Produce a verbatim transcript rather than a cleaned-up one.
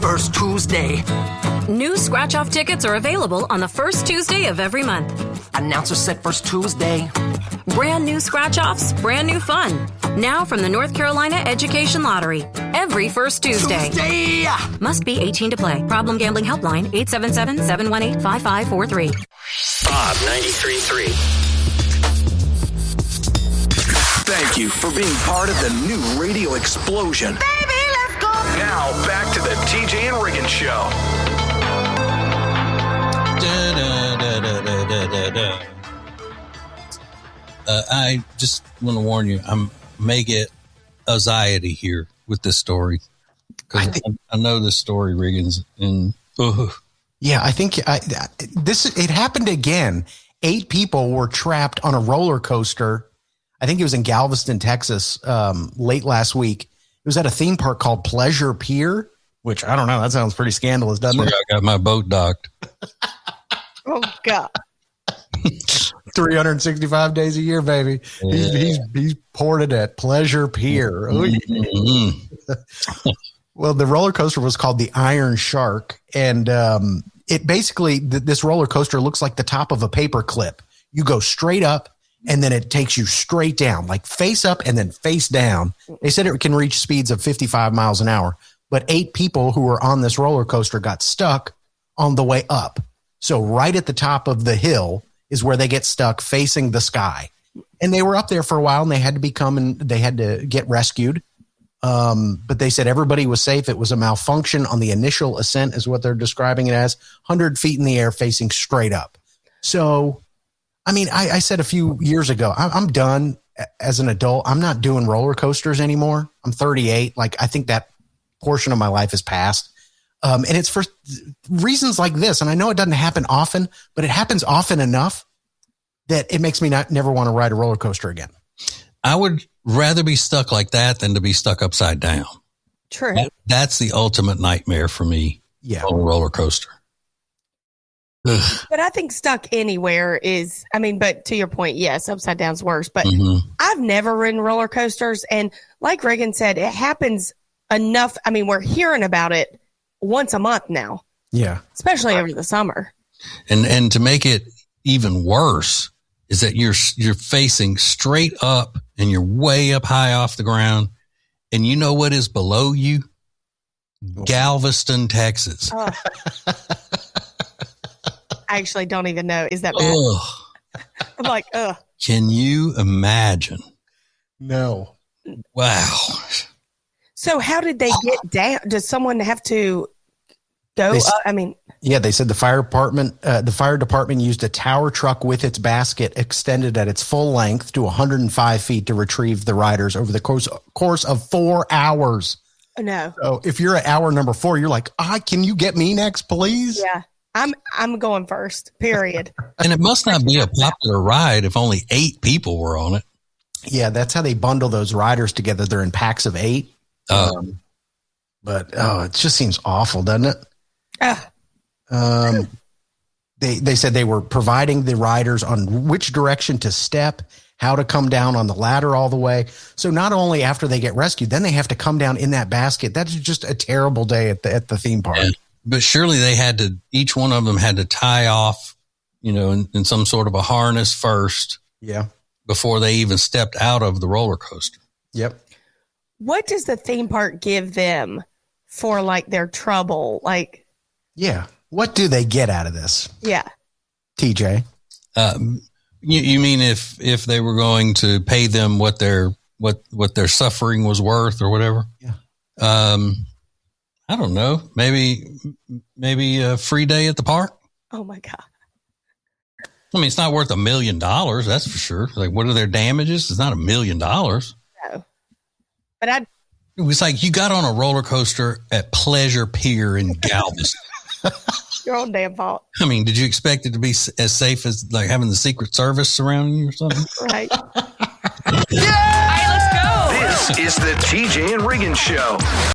First Tuesday. New scratch-off tickets are available on the first Tuesday of every month. Announcer said first Tuesday. Brand new scratch-offs, brand new fun. Now from the North Carolina Education Lottery. Every first Tuesday. Tuesday! Must be eighteen to play. Problem Gambling Helpline, eight seven seven, seven one eight, five five four three. Bob ninety-three point three. Thank you for being part of the new radio explosion. Baby, let's go! Now, back to the T J and Riggins Show. Da, da, da, da, da, da, da. Uh, I just want to warn you, I may get anxiety here with this story. Because I, think- I, I know this story, Riggins, and uh, yeah, I think I, this it happened again. Eight people were trapped on a roller coaster. I think it was in Galveston, Texas, um, late last week. It was at a theme park called Pleasure Pier, which I don't know. That sounds pretty scandalous, doesn't it? I got my boat docked. Oh, God. three hundred sixty-five days a year, baby. Yeah. He's, he's, he's ported at Pleasure Pier. Mm-hmm. Well, the roller coaster was called the Iron Shark. And um, it basically, th- this roller coaster looks like the top of a paper clip. You go straight up, and then it takes you straight down, like face up and then face down. They said it can reach speeds of fifty-five miles an hour, but eight people who were on this roller coaster got stuck on the way up. So right at the top of the hill is where they get stuck facing the sky. And they were up there for a while, and they had to become, and they had to get rescued. Um, but they said everybody was safe. It was a malfunction on the initial ascent is what they're describing it as, one hundred feet in the air facing straight up. So, I mean, I, I said a few years ago, I, I'm done as an adult. I'm not doing roller coasters anymore. I'm thirty-eight. Like, I think that portion of my life is past. Um, and it's for reasons like this. And I know it doesn't happen often, but it happens often enough that it makes me not never want to ride a roller coaster again. I would rather be stuck like that than to be stuck upside down. True. That, that's the ultimate nightmare for me. Yeah. On a roller coaster. Ugh. But I think stuck anywhere is, I mean, but to your point, yes, upside down's worse. But Mm-hmm. I've never ridden roller coasters. And like Reagan said, it happens enough. I mean, we're hearing about it once a month now. Yeah. Especially over the summer. And and to make it even worse is that you're you're facing straight up and you're way up high off the ground. And you know what is below you? Galveston, Texas. Oh. I actually don't even know. Is that bad? Ugh. I'm like, ugh. Can you imagine? No. Wow. So how did they get down? Does someone have to go? They, up? I mean, yeah, they said the fire department, uh, the fire department used a tower truck with its basket extended at its full length to one hundred five feet to retrieve the riders over the course course of four hours. no. So if you're at hour number four, you're like, ah, can you get me next, please? Yeah. I'm I'm going first, period. And it must not be a popular ride if only eight people were on it. Yeah, that's how they bundle those riders together. They're in packs of eight. Uh, Um, but, oh, it just seems awful, doesn't it? Ugh. Um, they they said they were providing the riders on which direction to step, how to come down on the ladder all the way. So not only after they get rescued, then they have to come down in that basket. That's just a terrible day at the at the theme park. and, but surely they had to, each one of them had to tie off, you know, in, in some sort of a harness first Yeah. before they even stepped out of the roller coaster. Yep. What does the theme park give them for like their trouble? Like, Yeah. What do they get out of this, yeah. T J? Um, you, you mean if, if they were going to pay them what their, what, what their suffering was worth or whatever? Yeah. Um, I don't know. Maybe, maybe a free day at the park. Oh my God. I mean, it's not worth a million dollars. That's for sure. Like, what are their damages? It's not a million dollars. No. But I, It was like you got on a roller coaster at Pleasure Pier in Galveston. your own damn fault. I mean, did you expect it to be as safe as like having the Secret Service surrounding you or something? Right. Yeah! All right, let's go. This is the T J and Riggins Show.